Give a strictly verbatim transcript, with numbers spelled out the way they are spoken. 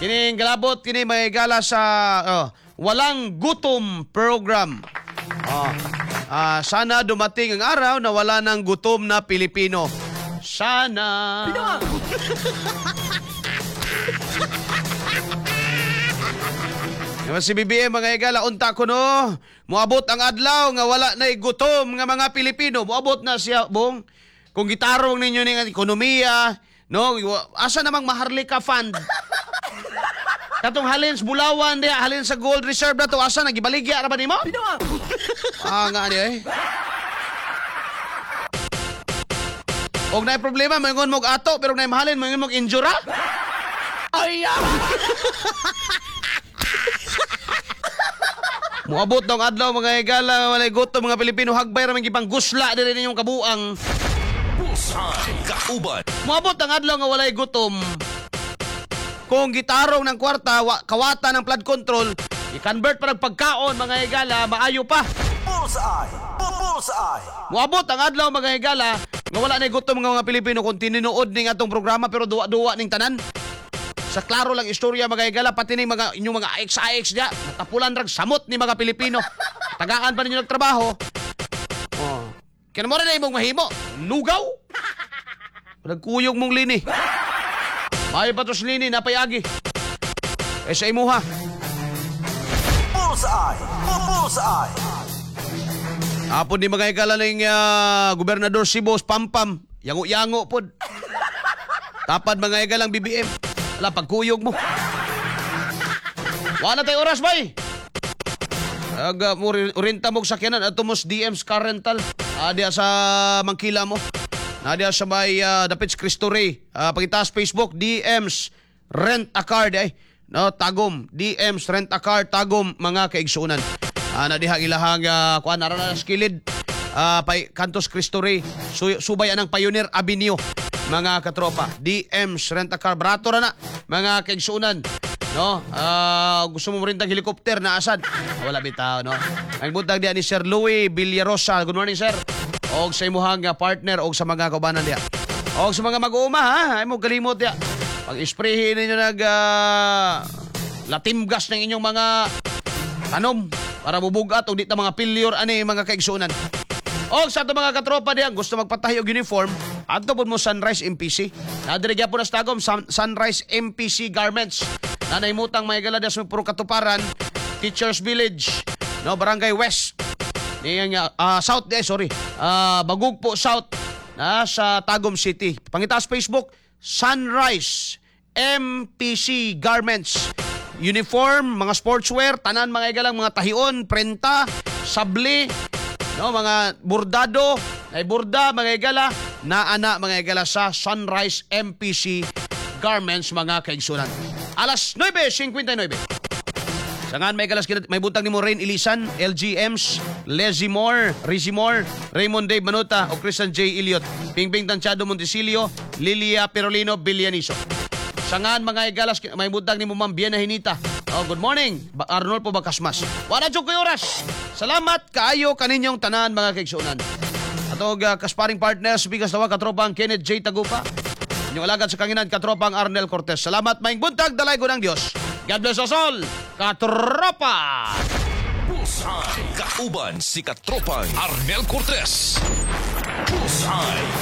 Kining galabot, kini may gala sa oh, Walang Gutom program. Oh, ah, sana dumating ang araw na wala ng gutom na Pilipino. Sana. Si B B M mga igala, unta ko no, muabot ang adlaw nga wala na gutom nga mga Pilipino. Muabot na siya, bong. Kung gitarong ninyo ng ekonomiya, no, asa namang Maharlika Fund? Katong halin sa Bulawan, diya, halin sa Gold Reserve na to, asa nagibaligya ra ba nimo? Ah, nga ni eh. Og naay problema, mayngon mog ato, pero naay mahalin, mayngon mog injura. Ay, muabot ng adlaw mga igala, walay gutom mga Pilipino, hagbay ra man gipang gusla diri ninyong kabuang. Bullseye Kauban. Muabot ang adlaw nga walay gutom. Kung gitarong ng kwarta, wa, kawata ng flood control, i-convert pa ng pagkaon mga igala, maayo pa. Bullseye. Bullseye. Muabot ang adlaw mga igala, nga wala na gutom nga mga Pilipino kung tinunood ning atong programa pero duwa-duwa ning tanan. Sa klaro lang istorya mga igala, pati ning mga inyong mga I X I X diya, natapulan rag samot ni mga Pilipino. Tagaan pa ninyo nagtrabaho. Oh. Kaya mo rin na imong mahimo. Lugaw? Nagkuyog mong lini. May patos lini, napayagi. Eh sa imuha. Bullseye. Bullseye. Apo di mga igala ng uh, Gobernador Cebu, Pampam. Yango-yango po. Tapad mga igalang B B M. Wala, pagkuyog mo. Wala tayo oras, bay. Aga mo urinta mo sakyanan at tumos D M's car rental. Adya sa Mangkila mo. Adya sa may uh, Dapits Cristo Rey. Uh, Pagitaas Facebook, D M's Rent a Car eh. No, Tagum. D M's Rent a Car, Tagum, mga kaigsunan. Uh, nadihang ilahang uh, kuan ara na skilid. Uh, pay Cantos Cristo Rey. Su subay anang Pioneer Avenue. Mga katropa, D M's Rent a Car, barato ra na. Mga kaigsunan. No, uh, gusto mo rin tag helicopter na asad. Wala bitaw, no. Ang buntag diya ni Sir Louis Villarosa. Good morning, sir. Og sa imuhang partner og sa mga kaubanan diya. Og sa mga mag-uuma ha, ay mo kalimot diya. Pag-sprayhin ninyo nag uh, latimgas ng inyong mga tanom para bubugat og di ta mga failure ani mga kaigsunan. Og sa ato mga katropa diya gusto magpatahi og uniform, adto pud mo Sunrise M P C. Nadiri gyapon na sa tagom Sun Sunrise M P C Garments. Nanaymutang may galadas mo puro katuparan, Teachers Village, no, Barangay West. Niyang uh, South eh, sorry. Uh, Bagugpo South na sa Tagum City. Pangitaas Facebook, Sunrise M P C Garments. Uniform, mga sportswear, tanan mga igalang mga tahion, prenta, sabli, no, mga bordado, ay burda mga igala, na ana mga igala sa Sunrise M P C Garments mga kaigsunan. Alas nueve fifty-nine. Sangan may galas kinat, may buntang ni mo Rain Ilisan, L G M's, Leslie Moore, Rizzy Moore, Raymond Dave Manuta o Christian J. Elliot, Pingbing Tanchado Montesilio, Lilia Perolino Villaniso. Sangan mga igalas, may buntang ni mo Ma'am Biena Hinita. Oh, good morning, Arnolfo Bacasmas. Wala jud koy oras. Salamat kaayo kaninyong tanan mga kaigsunan. Atong uh, kasparing partners bigas dawa katropang Kenneth J. Tagupa. Inyong alagad sa kanginan katropang Arnel Cortez. Salamat maing buntag, dalay ko ng Diyos. God bless us all, katropa! Bullseye Kauban si katropang Arnel Cortez. Bullseye.